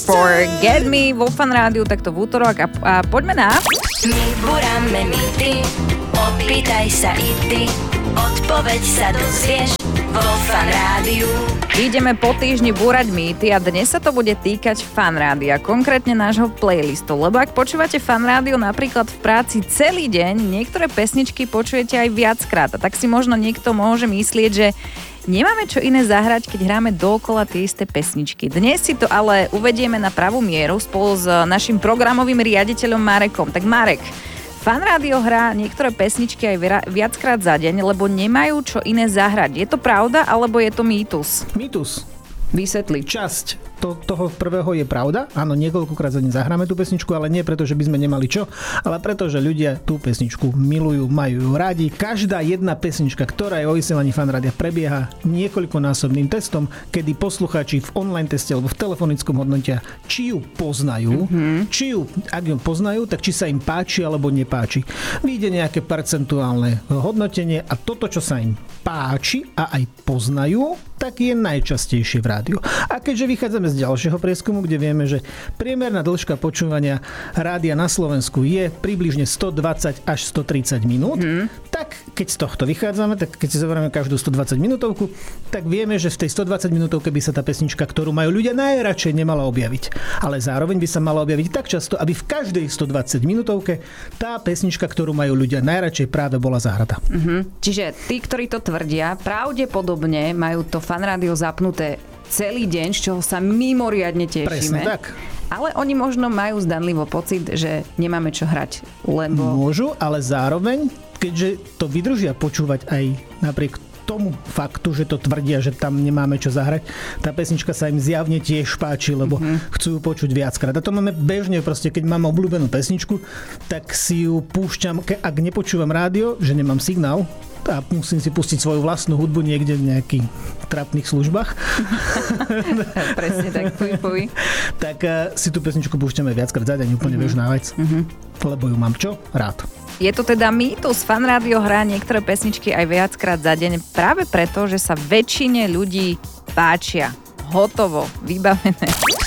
Forget Me vo Fan Rádiu, takto v útorok a poďme na... My buráme mýty, opýtaj sa i ty, odpoveď sa dozvieš vo Fan Rádiu. Ideme po týždni búrať mýty a dnes sa to bude týkať Fan Rádia, konkrétne nášho playlistu, lebo ak počúvate Fan Rádio napríklad v práci celý deň, niektoré pesničky počujete aj viackrát a tak si možno niekto môže myslieť, že nemáme čo iné zahrať, keď hráme dookola tie isté pesničky. Dnes si to ale uvedieme na pravú mieru spolu s našim programovým riaditeľom Marekom. Tak Marek, Fan Rádio hrá niektoré pesničky aj viackrát za deň, lebo nemajú čo iné zahrať. Je to pravda, alebo je to mýtus? Mýtus. Vysvetli. Časť toho prvého je pravda. Áno, niekoľkokrát za deň zahráme tú pesničku, ale nie preto, že by sme nemali čo, ale preto, že ľudia tú pesničku milujú, majú ju radi. Každá jedna pesnička, ktorá je o vysielaní Fan Rádia, prebieha niekoľkonásobným testom, kedy poslucháči v online teste alebo v telefonickom hodnotia, či ju poznajú, ak ju poznajú, tak či sa im páči alebo nepáči. Vyjde nejaké percentuálne hodnotenie a toto, čo sa im páči a aj poznajú, tak je najčastejšie v rádiu. A keďže vychádzame z ďalšieho prieskumu, kde vieme, že priemerná dĺžka počúvania rádia na Slovensku je približne 120 až 130 minút, tak keď z tohto vychádzame, tak keď si zoberieme každú 120 minútovku, tak vieme, že v tej 120 minútovke by sa tá pesnička, ktorú majú ľudia najradšej, nemala objaviť. Ale zároveň by sa mala objaviť tak často, aby v každej 120 minútovke tá pesnička, ktorú majú ľudia najradšej, práve bola zahratá. Čiže tí, ktorí to tvrdia, pravdepodobne majú to Fan Rádio zapnuté celý deň, z čoho sa mimoriadne tešíme. Presne tak. Ale oni možno majú zdanlivo pocit, že nemáme čo hrať, lebo... Môžu, ale zároveň, keďže to vydržia počúvať aj napriek tomu faktu, že to tvrdia, že tam nemáme čo zahrať, tá pesnička sa im zjavne tiež páči, lebo chcú ju počuť viackrát. A to máme bežne, proste keď mám obľúbenú pesničku, tak si ju púšťam, ak nepočúvam rádio, že nemám signál, a musím si pustiť svoju vlastnú hudbu niekde v nejakých trapných službách. Presne tak, fuj. Tak si tú pesničku púšťame viackrát za deň, úplne bežná vec. Lebo ju mám čo? Rád. Je to teda mýtus. Fan Rádio hrá niektoré pesničky aj viackrát za deň práve preto, že sa väčšine ľudí páčia. Hotovo, vybavené.